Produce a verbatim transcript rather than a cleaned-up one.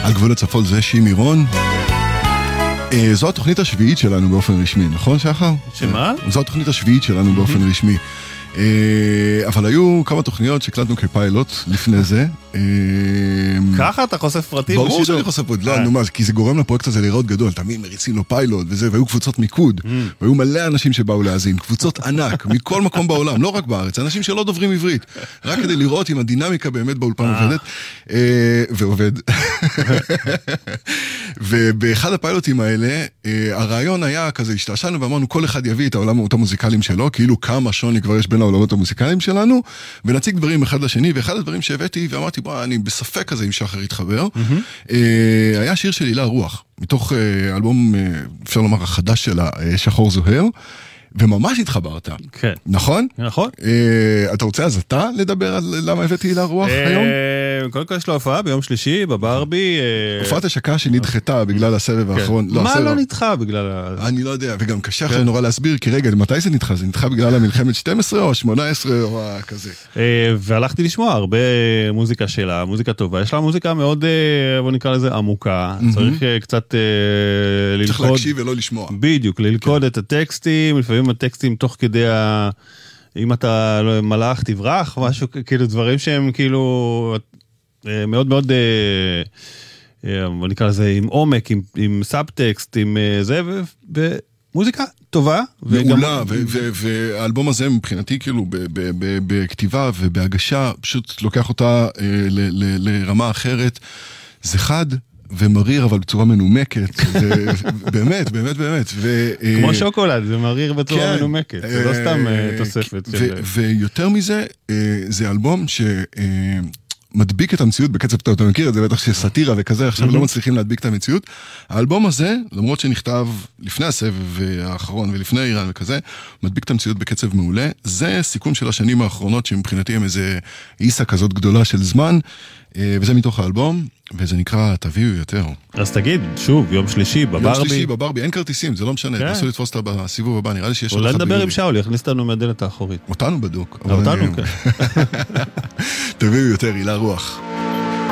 על גבול הצפון זה שימי רון. זו התוכנית השביעית שלנו באופן רשמי, נכון שחר? שמה? זו התוכנית השביעית שלנו באופן רשמי. אבל היו כמה תוכניות שהקלטנו כפיילוט לפני זה. ככה אתה חושף פרטים? ברור שאני חושף פרטים, לא, נו מה, כי זה גורם לפרויקט הזה לראות גדול, תמיד מריצים לו פיילוט וזה, והיו קבוצות מיקוד, והיו מלא אנשים שבאו להאזין, קבוצות ענק, מכל מקום בעולם, לא רק בארץ, אנשים שלא דוברים עברית, רק כדי לראות אם הדינמיקה באמת באולפן עובדת, ועובד. ובאחד הפיילוטים האלה, הרעיון היה כזה, השתעשענו ואמרנו, כל אחד יביא את העולמות המוזיקליים שלו, כאילו כמה שוני כבר יש בין העולמות המוזיקליים שלנו, ונציג דברים אחד לשני, ואחד הדברים שהבאתי, ואמרתי, בוא, אני בספק כזה עם שחר יתחבר, היה שיר של הילה רוח, מתוך אלבום, אפשר לומר, החדש שלה, שחור זוהר, וממש התחברת. כן. נכון? נכון. אתה רוצה אז אתה לדבר על למה הבאתי הילה רוח היום? קודם כל יש לו הופעה ביום שלישי בברבי. הופעת השקה שנדחתה בגלל הסבב האחרון. מה לא נדחה בגלל... אני לא יודע, וגם קשה עכשיו נורא להסביר, כי רגע, מתי זה נדחה? זה נדחה בגלל המלחמת שתים עשרה או שמונה עשרה או כזה. והלכתי לשמוע הרבה מוזיקה שלה, מוזיקה טובה. יש לה מוזיקה מאוד, בוא נקרא לזה, עמוקה. צריך קצת ללכוד... צריך להקשיב ולא לשמוע. בדיוק, ללכוד את הטקסטים, לפעמים הטקסטים תוך כדי ה... אם אתה לא מלאך, תברח, משהו, כאילו דברים שהם כאילו מאוד מאוד, בוא נקרא לזה, עם עומק, עם, עם סאבטקסט, עם זה, ומוזיקה טובה. מעולה, והאלבום הזה מבחינתי כאילו בכתיבה ובהגשה, פשוט לוקח אותה לרמה אחרת. זה חד ומריר, אבל בצורה מנומקת, באמת, באמת, באמת. כמו שוקולד, זה מריר בצורה מנומקת, זה לא סתם תוספת. ויותר מזה, זה אלבום שמדביק את המציאות בקצב טוב, אתה מכיר את זה בטח שסטירה וכזה, עכשיו לא מצליחים להדביק את המציאות. האלבום הזה, למרות שנכתב לפני הסבב האחרון ולפני איראן וכזה, מדביק את המציאות בקצב מעולה. זה סיכום של השנים האחרונות, שמבחינתי הם איזה איסה כזאת גדולה של זמן, וזה מתוך האלבום, וזה נקרא תביאו יותר. אז תגיד, שוב, יום שלישי בברבי. יום שלישי בברבי, אין כרטיסים, זה לא משנה, תנסו לתפוס אותה בסיבוב הבא, נראה לי שיש... אולי נדבר עם שאול, יכניס אותנו מהדלת האחורית. אותנו בדוק. אותנו, כן. תביאו יותר, הילה רוח.